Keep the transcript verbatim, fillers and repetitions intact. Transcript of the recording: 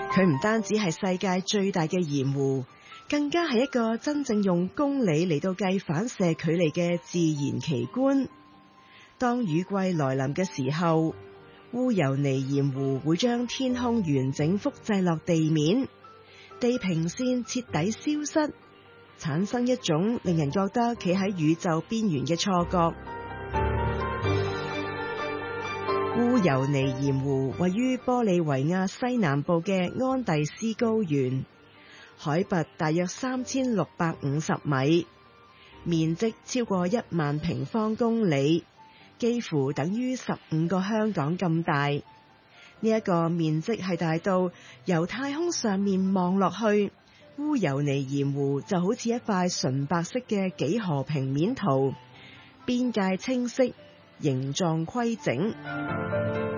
佢唔單止係世界最大嘅鹽湖，更加係一個真正用公里嚟到計反射距離嘅自然奇觀。當雨季來臨嘅時候，烏尤尼鹽湖會將天空完整複製落地面，地平線徹底消失，產生一種令人覺得企喺宇宙邊緣嘅錯覺。烏尤尼鹽湖位於玻利維亞西南部嘅安第斯高原，海拔大約三千六百五十米，面積超過一萬平方公里，幾乎等於十五個香港咁大。呢、這、一個面積係大到由太空上面望落去，烏尤尼鹽湖就好似一塊純白色嘅幾何平面圖，邊界清晰，形狀規整。